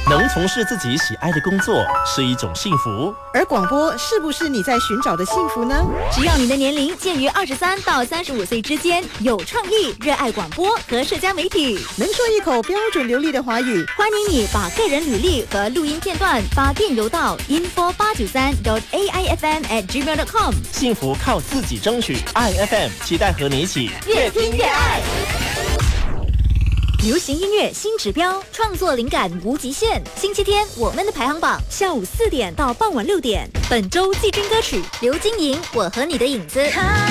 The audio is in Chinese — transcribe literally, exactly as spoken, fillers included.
能从事自己喜爱的工作是一种幸福， 而广播是不是你在寻找的幸福呢？ 只要你的年龄介于二十三到三十五岁之间，有创意，热爱广播和社交媒体， 能说一口标准流利的华语， 欢迎你把个人履历和录音片段发电邮到 info 八九三 dot a i f m at gmail dot com。 幸福靠自己争取。I F M 期待和你一起越听越爱。流行音乐新指标，创作灵感无极限。星期天我们的排行榜，下午四点到傍晚六点。本周季军歌曲刘金莹《我和你的影子》。